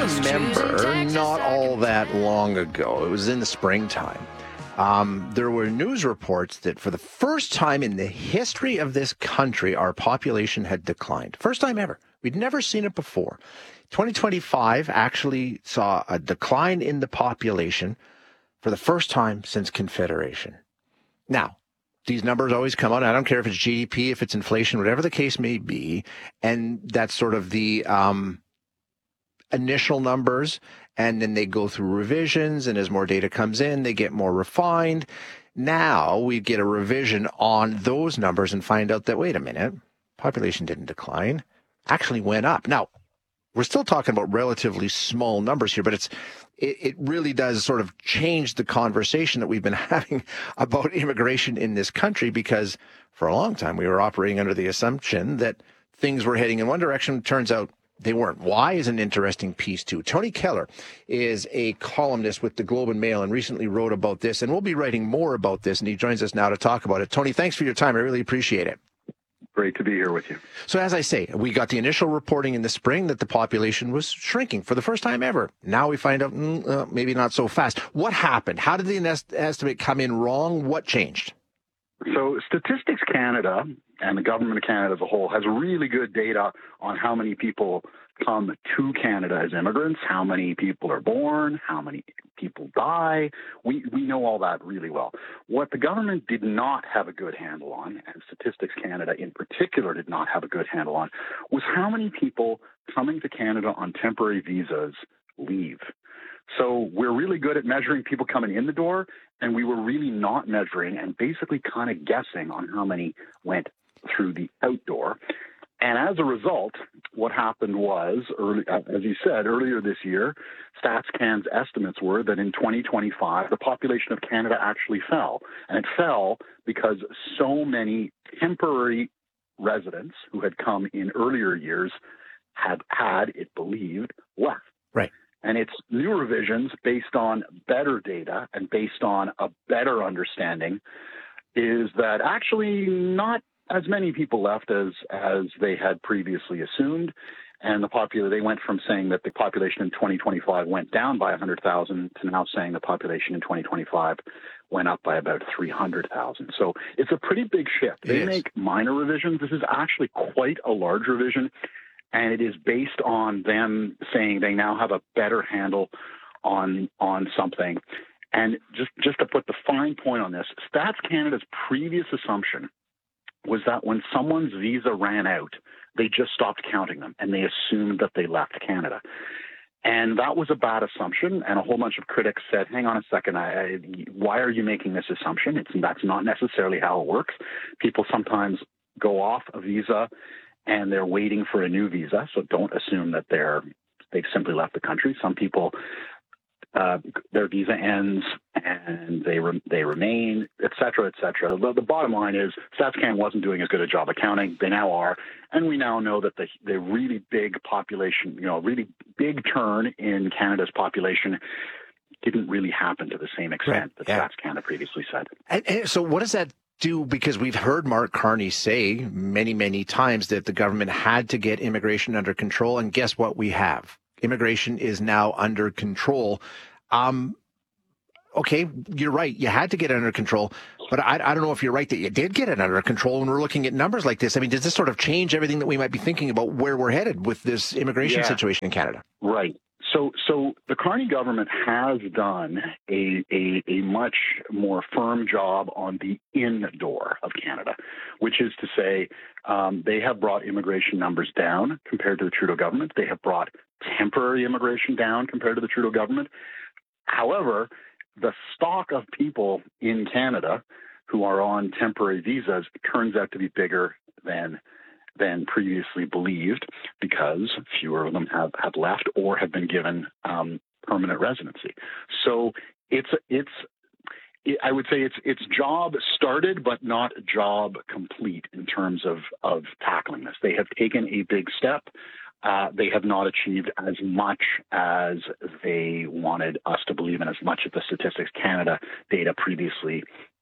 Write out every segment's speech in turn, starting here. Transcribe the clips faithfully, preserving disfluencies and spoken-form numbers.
remember, not all that long ago, it was in the springtime, um, there were news reports that for the first time in the history of this country, our population had declined. First time ever. We'd never seen it before. twenty twenty-five actually saw a decline in the population for the first time since Confederation. Now, these numbers always come out. I don't care if it's G D P, if it's inflation, whatever the case may be. And that's sort of the um, initial numbers. And then they go through revisions. And as more data comes in, they get more refined. Now we get a revision on those numbers and find out that, wait a minute, population didn't decline, actually went up. Now, we're still talking about relatively small numbers here, but it's it, it really does sort of change the conversation that we've been having about immigration in this country, because for a long time we were operating under the assumption that things were heading in one direction. Turns out they weren't. Why is an interesting piece too. Tony Keller is a columnist with the Globe and Mail and recently wrote about this, and we'll be writing more about this, and he joins us now to talk about it. Tony, thanks for your time. I really appreciate it. Great to be here with you. So as I say, we got the initial reporting in the spring that the population was shrinking for the first time ever. Now we find out mm, uh, maybe not so fast. What happened? How did the est- estimate come in wrong? What changed? So Statistics Canada and the government of Canada as a whole has really good data on how many people come to Canada as immigrants, how many people are born, how many people die. We we know all that really well. What the government did not have a good handle on, and Statistics Canada in particular did not have a good handle on, was how many people coming to Canada on temporary visas leave. So we're really good at measuring people coming in the door, and we were really not measuring and basically kind of guessing on how many went through the outdoor. And as a result, what happened was, early, as you said, earlier this year, StatsCan's estimates were that in twenty twenty-five, the population of Canada actually fell. And it fell because so many temporary residents who had come in earlier years had had, it believed, left. Right. And it's new revisions based on better data and based on a better understanding is that actually not as many people left as as they had previously assumed. And the popula- they went from saying that the population in twenty twenty-five went down by one hundred thousand to now saying the population in twenty twenty-five went up by about three hundred thousand. So it's a pretty big shift. They Yes. make minor revisions. This is actually quite a large revision. And it is based on them saying they now have a better handle on on something. And just, just to put the fine point on this, Stats Canada's previous assumption was that when someone's visa ran out, they just stopped counting them and they assumed that they left Canada. And that was a bad assumption. And a whole bunch of critics said, hang on a second, I, I, why are you making this assumption? It's, that's not necessarily how it works. People sometimes go off a visa and they're waiting for a new visa. So don't assume that they're, they've simply left the country. Some people, uh, their visa ends and they re- they remain, et cetera, et cetera. The, the bottom line is StatsCan wasn't doing as good a job accounting. They now are. And we now know that the, the really big population, you know, really big turn in Canada's population didn't really happen to the same extent Right. that Yeah. StatsCan previously said. And, and so what does that do? Because we've heard Mark Carney say many, many times that the government had to get immigration under control. And guess what we have? Immigration is now under control. Um, okay, you're right. You had to get it under control. But I, I don't know if you're right that you did get it under control when we're looking at numbers like this. I mean, does this sort of change everything that we might be thinking about where we're headed with this immigration Yeah. situation in Canada? Right. So, so the Carney government has done a, a, a much more firm job on the in-door of Canada, which is to say um, they have brought immigration numbers down compared to the Trudeau government. They have brought temporary immigration down compared to the Trudeau government. However, the stock of people in Canada who are on temporary visas turns out to be bigger than than previously believed because fewer of them have, have left or have been given um, permanent residency. So it's it's it, I would say it's it's job started but not job complete in terms of of tackling this. They have taken a big step. Uh, they have not achieved as much as they wanted us to believe and as much of the Statistics Canada data previously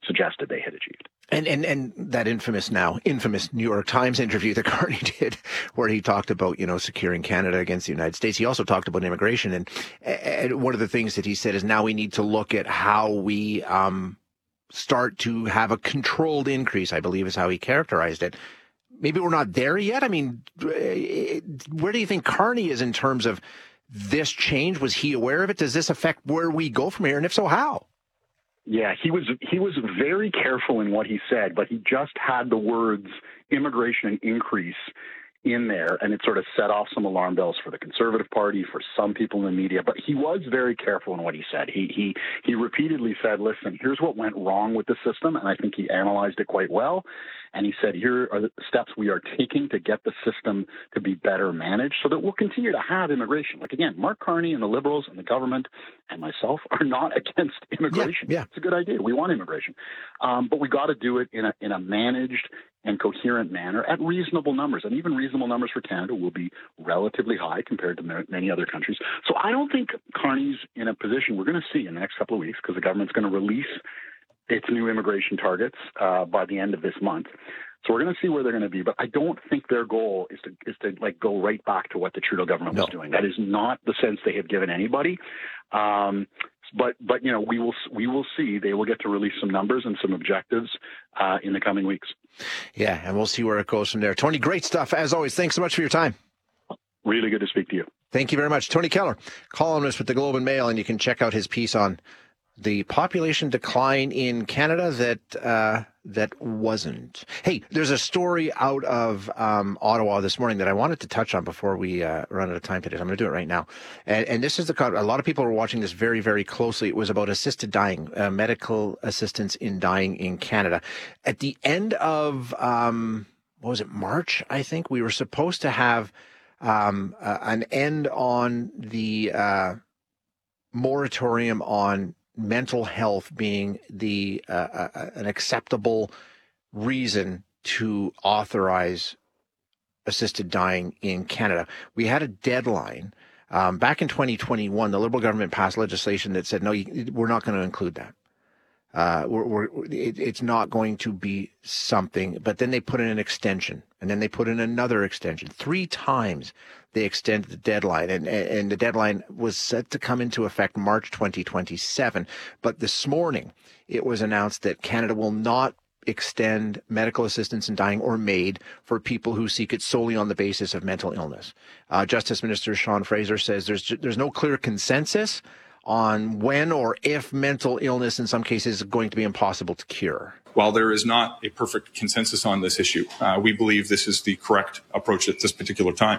suggested they had achieved. And, and and that infamous now, infamous New York Times interview that Carney did, where he talked about, you know, securing Canada against the United States. He also talked about immigration. And, and one of the things that he said is now we need to look at how we um, start to have a controlled increase, I believe is how he characterized it. Maybe we're not there yet. I mean, where do you think Carney is in terms of this change? Was he aware of it? Does this affect where we go from here? And if so, how? Yeah, he was he was very careful in what he said, but he just had the words immigration and increase in there, and it sort of set off some alarm bells for the Conservative Party, for some people in the media. But he was very careful in what he said. He he he repeatedly said, listen, here's what went wrong with the system, and I think he analyzed it quite well. And he said, here are the steps we are taking to get the system to be better managed so that we'll continue to have immigration. Like, again, Mark Carney and the Liberals and the government and myself are not against immigration. Yeah, yeah. It's a good idea. We want immigration. Um, but we got to do it in a in a managed and coherent manner at reasonable numbers. And even reasonable numbers for Canada will be relatively high compared to many other countries. So I don't think Carney's in a position we're going to see in the next couple of weeks, because the government's going to release its new immigration targets uh, by the end of this month. So we're going to see where they're going to be. But I don't think their goal is to is to like go right back to what the Trudeau government no. was doing. That is not the sense they have given anybody. Um, but but you know we will we will see. They will get to release some numbers and some objectives uh, in the coming weeks. Yeah, and we'll see where it goes from there. Tony, great stuff as always. Thanks so much for your time. Really good to speak to you. Thank you very much, Tony Keller, columnist with the Globe and Mail, and you can check out his piece on the population decline in Canada that uh, that wasn't. Hey, there's a story out of um, Ottawa this morning that I wanted to touch on before we uh, run out of time today. So I'm going to do it right now. And, and this is the a lot of people are watching this very, very closely. It was about assisted dying, uh, medical assistance in dying in Canada. At the end of um, what was it, March? I think we were supposed to have um, uh, an end on the uh, moratorium on mental health being the uh, uh, an acceptable reason to authorize assisted dying in Canada. We had a deadline. Um, back in twenty twenty-one, the Liberal government passed legislation that said, no, you, we're not going to include that. Uh, we're, we're, it, it's not going to be something. But then they put in an extension, and then they put in another extension. Three times they extended the deadline, and, and the deadline was set to come into effect March twenty twenty-seven. But this morning, it was announced that Canada will not extend medical assistance in dying or MAID for people who seek it solely on the basis of mental illness. Uh, Justice Minister Sean Fraser says there's there's no clear consensus on when or if mental illness in some cases is going to be impossible to cure. While there is not a perfect consensus on this issue, uh, we believe this is the correct approach at this particular time.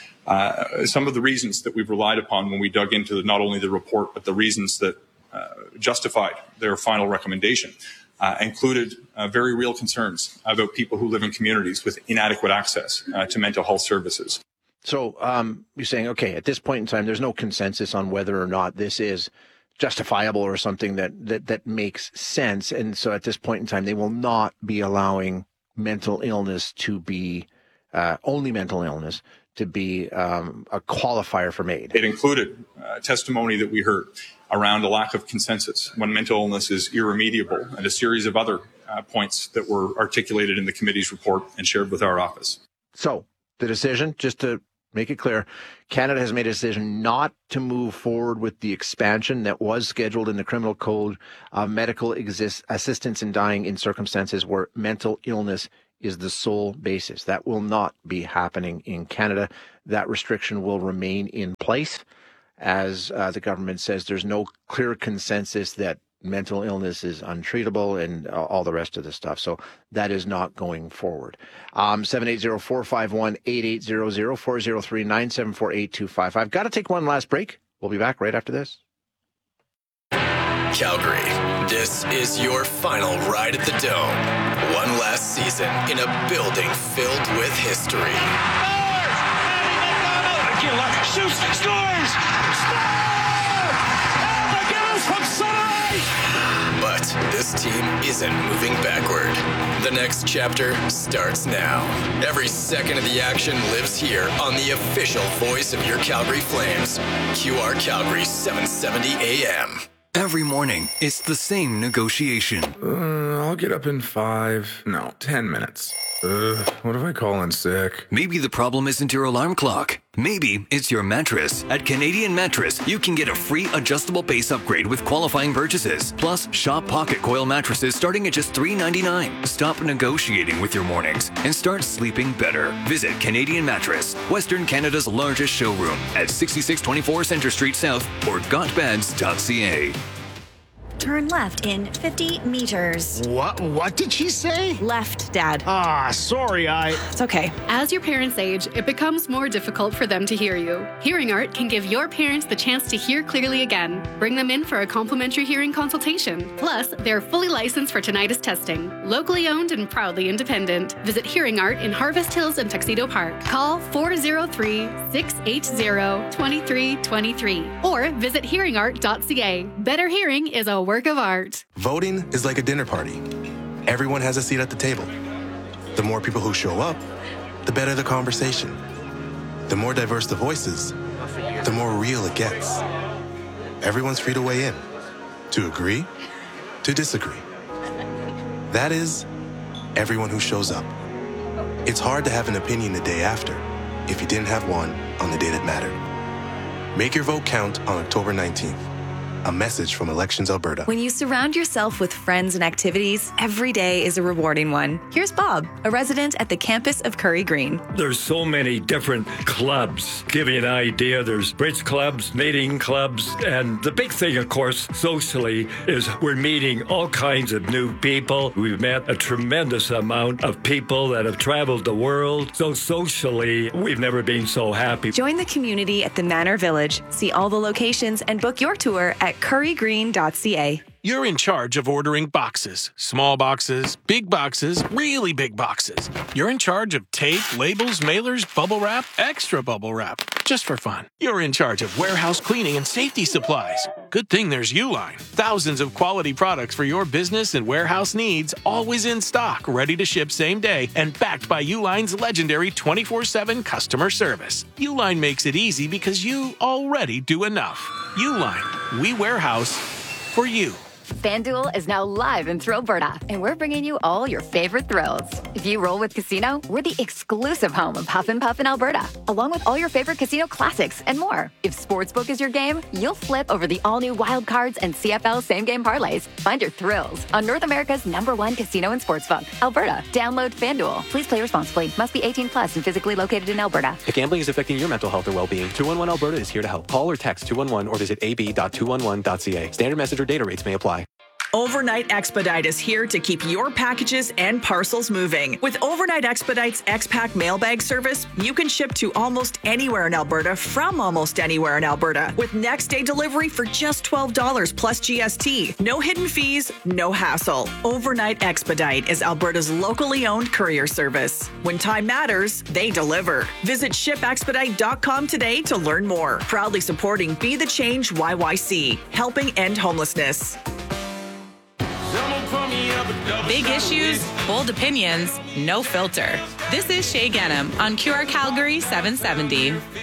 Uh, some of the reasons that we've relied upon when we dug into the, not only the report, but the reasons that uh, justified their final recommendation uh, included uh, very real concerns about people who live in communities with inadequate access uh, to mental health services. So um, you're saying, okay, at this point in time, there's no consensus on whether or not this is justifiable or something that, that, that makes sense. And so at this point in time, they will not be allowing mental illness to be, uh, only mental illness, to be um, a qualifier for MAID. It included uh, testimony that we heard around a lack of consensus when mental illness is irremediable, and a series of other uh, points that were articulated in the committee's report and shared with our office. So the decision, just to make it clear, Canada has made a decision not to move forward with the expansion that was scheduled in the Criminal Code of medical exist- assistance in dying in circumstances where mental illness is the sole basis. That will not be happening in Canada. That restriction will remain in place, as uh, the government says there's no clear consensus that mental illness is untreatable and uh, all the rest of the stuff. So that is not going forward. Um, seven eight zero, four five one, eight eight zero zero, four zero three, nine seven four, eight two five. I've got to take one last break. We'll be back right after this. Calgary, this is your final ride at the Dome. One last season in a building filled with history. Shoots, scores! Score! From Sunrise! But this team isn't moving backward. The next chapter starts now. Every second of the action lives here on the official voice of your Calgary Flames. Q R Calgary seven seventy A M. Every morning, it's the same negotiation. Uh, I'll get up in five, no, ten minutes. Uh, what if I call in sick? Maybe the problem isn't your alarm clock. Maybe it's your mattress. At Canadian Mattress, you can get a free adjustable base upgrade with qualifying purchases. Plus, shop pocket coil mattresses starting at just three ninety-nine. Stop negotiating with your mornings and start sleeping better. Visit Canadian Mattress, Western Canada's largest showroom at sixty-six twenty-four Centre Street South or got beds dot c a. Turn left in fifty meters. What? What did she say? Left, Dad. Ah, sorry, I... It's okay. As your parents age, it becomes more difficult for them to hear you. Hearing Art can give your parents the chance to hear clearly again. Bring them in for a complimentary hearing consultation. Plus, they're fully licensed for tinnitus testing. Locally owned and proudly independent. Visit Hearing Art in Harvest Hills and Tuxedo Park. Call four oh three, six eight zero, two three two three or visit hearing art dot c a. Better hearing is a work of art. Voting is like a dinner party. Everyone has a seat at the table. The more people who show up, the better the conversation. The more diverse the voices, the more real it gets. Everyone's free to weigh in, to agree, to disagree. That is, everyone who shows up. It's hard to have an opinion the day after if you didn't have one on the day that mattered. Make your vote count on October nineteenth. A message from Elections Alberta. When you surround yourself with friends and activities, every day is a rewarding one. Here's Bob, a resident at the campus of Curry Green. There's so many different clubs. Give you an idea, there's bridge clubs, knitting clubs, and the big thing, of course, socially, is we're meeting all kinds of new people. We've met a tremendous amount of people that have traveled the world. So socially, we've never been so happy. Join the community at the Manor Village. See all the locations and book your tour at curry green dot c a. You're in charge of ordering boxes. Small boxes, big boxes, really big boxes. You're in charge of tape, labels, mailers, bubble wrap, extra bubble wrap, just for fun. You're in charge of warehouse cleaning and safety supplies. Good thing there's Uline. Thousands of quality products for your business and warehouse needs, always in stock, ready to ship same day, and backed by Uline's legendary twenty-four seven customer service. Uline makes it easy because you already do enough. Uline, we warehouse for you. FanDuel is now live in Thrillberta, and we're bringing you all your favorite thrills. If you roll with Casino, we're the exclusive home of Huff and Puff in Alberta, along with all your favorite casino classics and more. If Sportsbook is your game, you'll flip over the all-new Wild Cards and C F L same-game parlays. Find your thrills on North America's number one casino and sportsbook, Alberta. Download FanDuel. Please play responsibly. Must be eighteen plus and physically located in Alberta. If gambling is affecting your mental health or well-being, two one one Alberta is here to help. Call or text two one one or visit a b dot two one one dot c a. Standard message or data rates may apply. Overnight Expedite is here to keep your packages and parcels moving. With Overnight Expedite's X-Pack mailbag service, you can ship to almost anywhere in Alberta from almost anywhere in Alberta with next day delivery for just twelve dollars plus G S T. No hidden fees, no hassle. Overnight Expedite is Alberta's locally owned courier service. When time matters, they deliver. Visit ship expedite dot com today to learn more. Proudly supporting Be the Change Y Y C, helping end homelessness. Big issues, bold opinions, no filter. This is Shay Gennam on Q R Calgary seven seventy.